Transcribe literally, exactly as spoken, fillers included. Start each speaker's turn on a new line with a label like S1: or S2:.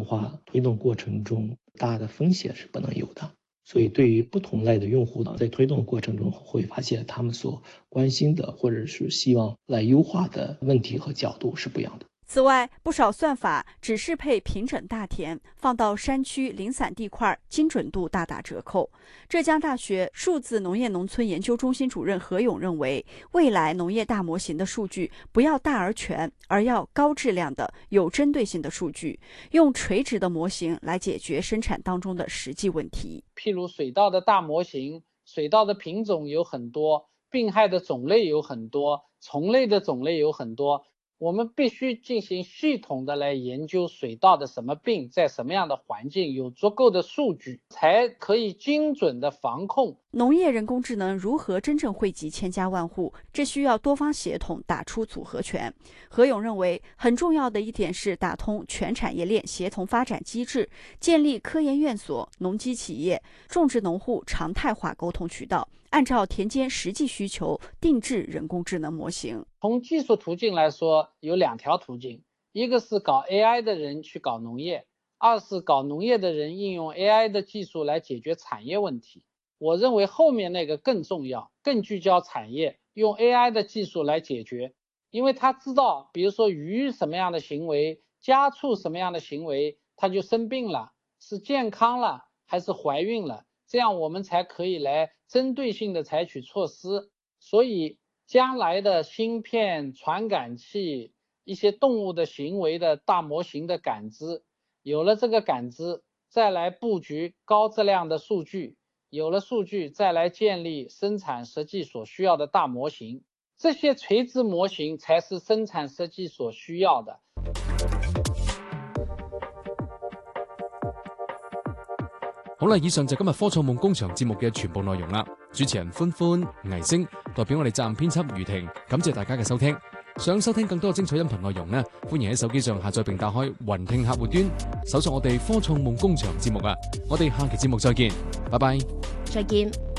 S1: 化推动过程中大的风险是不能有的。所以对于不同类的用户呢，在推动过程中会发现他们所关心的或者是希望来优化的问题和角度是不一样的。
S2: 此外，不少算法只适配平整大田，放到山区零散地块，精准度大打折扣。浙江大学数字农业农村研究中心主任何勇认为，未来农业大模型的数据不要大而全，而要高质量的、有针对性的数据，用垂直的模型来解决生产当中的实际问题。
S3: 譬如水稻的大模型，水稻的品种有很多，病害的种类有很多，虫类的种类有很多。我们必须进行系统的来研究水稻的什么病，在什么样的环境，有足够的数据，才可以精准的防控。
S2: 农业人工智能如何真正惠及千家万户，这需要多方协同，打出组合拳。何勇认为，很重要的一点是打通全产业链协同发展机制，建立科研院所、农机企业、种植农户常态化沟通渠道，按照田间实际需求定制人工智能模型。
S3: 从技术途径来说，有两条途径，一个是搞 A I 的人去搞农业，二是搞农业的人应用 A I 的技术来解决产业问题。我认为后面那个更重要，更聚焦产业，用 A I 的技术来解决，因为他知道，比如说鱼什么样的行为，家畜什么样的行为，它就生病了，是健康了还是怀孕了，这样我们才可以来针对性的采取措施。所以将来的芯片、传感器、一些动物的行为的大模型的感知，有了这个感知，再来布局高质量的数据，有了数据，再来建立生产设计所需要的大模型，这些垂直模型才是生产设计所需要的。
S4: 好啦，以上就今日科創夢工場節目嘅全部內容啦。主持人歡歡、倪星代表我哋責任編輯余婷，感謝大家嘅收聽。想收聽更多精彩音頻內容呢，歡迎喺手機上下載並打開雲聽客戶端，搜索我哋科創夢工場節目啊！我哋下期節目再見，拜拜，
S5: 再見。